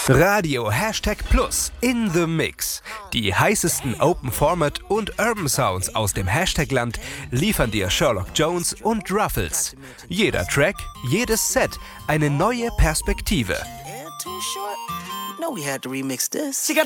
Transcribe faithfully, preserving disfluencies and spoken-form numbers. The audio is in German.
Radio Hashtag Plus in the Mix. Die heißesten Open Format und Urban Sounds aus dem Hashtag-Land liefern dir Sherlock Jones und Ruffles. Jeder Track, jedes Set, eine neue Perspektive.